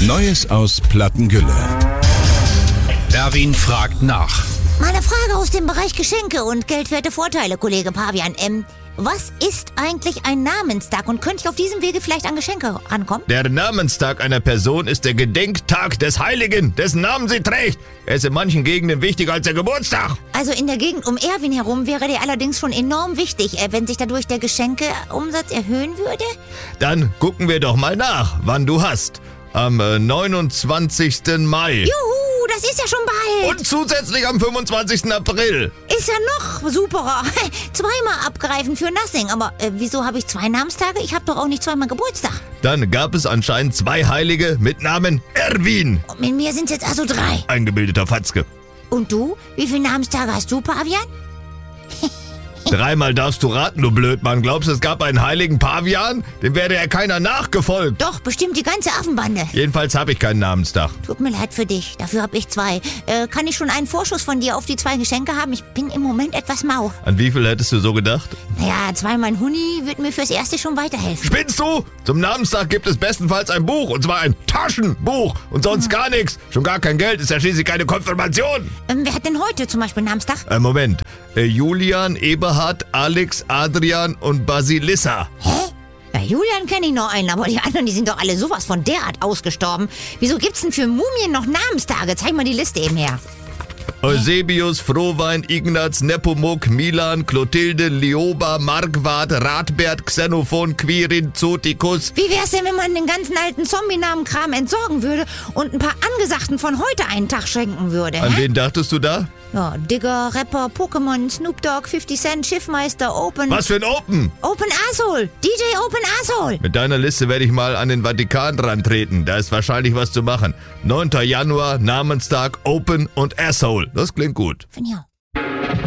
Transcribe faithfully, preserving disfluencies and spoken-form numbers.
Neues aus Plattengülle. Erwin fragt nach. Meine Frage aus dem Bereich Geschenke und geldwerte Vorteile, Kollege Pavian. Ähm, was ist eigentlich ein Namenstag und könnte ich auf diesem Wege vielleicht an Geschenke rankommen? Der Namenstag einer Person ist der Gedenktag des Heiligen, dessen Namen sie trägt. Er ist in manchen Gegenden wichtiger als der Geburtstag. Also in der Gegend um Erwin herum wäre der allerdings schon enorm wichtig, äh, wenn sich dadurch der Geschenkeumsatz erhöhen würde? Dann gucken wir doch mal nach, wann du hast. Am äh, neunundzwanzigsten Mai. Juhu, das ist ja schon bald. Und zusätzlich am fünfundzwanzigsten April. Ist ja noch superer. Zweimal abgreifen für nothing. Aber äh, wieso habe ich zwei Namenstage? Ich habe doch auch nicht zweimal Geburtstag. Dann gab es anscheinend zwei Heilige mit Namen Erwin. Und mit mir sind es jetzt also drei. Eingebildeter Fatzke. Und du? Wie viele Namenstage hast du, Pavian? Dreimal darfst du raten, du Blödmann. Glaubst du, es gab einen heiligen Pavian? Dem wäre ja keiner nachgefolgt. Doch, bestimmt die ganze Affenbande. Jedenfalls habe ich keinen Namenstag. Tut mir leid für dich, dafür habe ich zwei. Äh, kann ich schon einen Vorschuss von dir auf die zwei Geschenke haben? Ich bin im Moment etwas mau. An wie viel hättest du so gedacht? Naja, zweimal ein Huni wird mir fürs Erste schon weiterhelfen. Spinnst du? Zum Namenstag gibt es bestenfalls ein Buch, und zwar ein Taschenbuch und sonst gar nichts. Schon gar kein Geld, ist ja schließlich keine Konfirmation. Ähm, wer hat denn heute zum Beispiel Namenstag? Äh, Moment. Äh, Julian, Eberhard, Alex, Adrian und Basilissa. Hä? Ja, Julian kenne ich noch einen, aber die anderen, die sind doch alle sowas von derart ausgestorben. Wieso gibt's denn für Mumien noch Namenstage? Zeig mal die Liste eben her. Eusebius, Frohwein, Ignaz, Nepomuk, Milan, Clotilde, Lioba, Marquard, Radbert, Xenophon, Quirin, Zotikus. Wie wär's denn, wenn man den ganzen alten Zombie-Namen-Kram entsorgen würde und ein paar Angesagten von heute einen Tag schenken würde? An hä? wen dachtest du da? Ja, Digger, Rapper, Pokémon, Snoop Dogg, fifty Cent, Schiffmeister, Open... Was für ein Open? Open Asshole! D J Open Asshole! Mit deiner Liste werde ich mal an den Vatikan rantreten. Da ist wahrscheinlich was zu machen. neunter Januar, Namenstag, Open und Asshole. Das klingt gut. Finde ich auch.